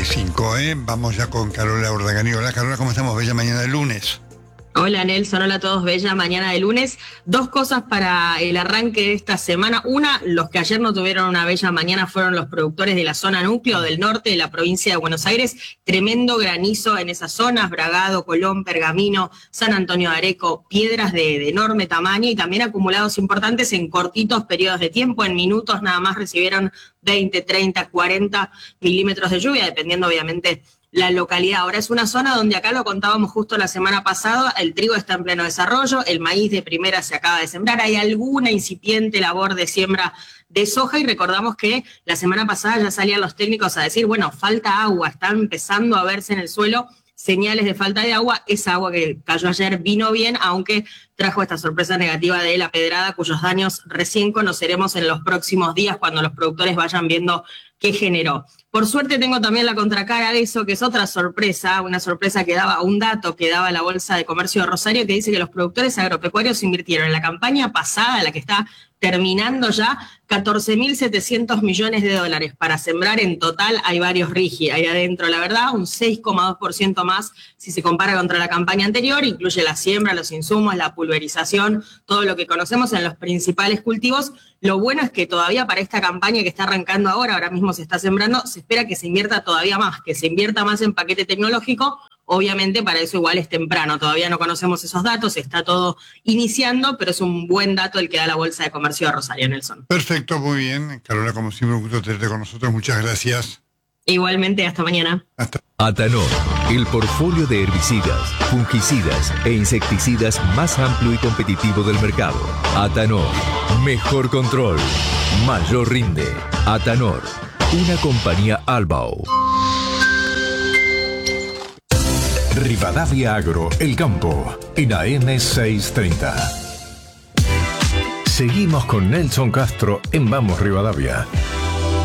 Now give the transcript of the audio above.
9:45, ¿eh? Vamos ya con Carola Urdangarín. Hola, Carola, ¿cómo estamos? Bella mañana de lunes. Hola Nelson, hola a todos, bella mañana de lunes. Dos cosas para el arranque de esta semana. Una, los que ayer no tuvieron una bella mañana fueron los productores de la zona núcleo del norte de la provincia de Buenos Aires. Tremendo granizo en esas zonas, Bragado, Colón, Pergamino, San Antonio de Areco, piedras de enorme tamaño y también acumulados importantes en cortitos periodos de tiempo. En minutos nada más recibieron 20, 30, 40 milímetros de lluvia, dependiendo obviamente la localidad. Ahora es una zona donde acá lo contábamos justo la semana pasada, el trigo está en pleno desarrollo, el maíz de primera se acaba de sembrar, hay alguna incipiente labor de siembra de soja y recordamos que la semana pasada ya salían los técnicos a decir, bueno, falta agua, está empezando a verse en el suelo señales de falta de agua. Esa agua que cayó ayer vino bien, aunque trajo esta sorpresa negativa de la pedrada, cuyos daños recién conoceremos en los próximos días cuando los productores vayan viendo qué generó. Por suerte tengo también la contracara de eso, que es otra sorpresa, una sorpresa que daba, un dato que daba la Bolsa de Comercio de Rosario, que dice que los productores agropecuarios invirtieron en la campaña pasada, la que está terminando ya, 14.700 millones de dólares para sembrar. En total hay varios RIGI ahí adentro, la verdad, un 6,2% más si se compara contra la campaña anterior, incluye la siembra, los insumos, la pulverización, todo lo que conocemos en los principales cultivos. Lo bueno es que todavía para esta campaña que está arrancando ahora mismo se está sembrando, se espera que se invierta todavía más, que se invierta más en paquete tecnológico. Obviamente para eso igual es temprano, todavía no conocemos esos datos, está todo iniciando, pero es un buen dato el que da la Bolsa de Comercio de Rosario, Nelson. Perfecto, muy bien. Carola, como siempre, un gusto tenerte con nosotros. Muchas gracias. Igualmente, hasta mañana. Atanor, el portfolio de herbicidas, fungicidas e insecticidas más amplio y competitivo del mercado. Atanor, mejor control, mayor rinde. Atanor, una compañía Albao. Rivadavia Agro, El Campo, en AM 630. Seguimos con Nelson Castro en Vamos Rivadavia.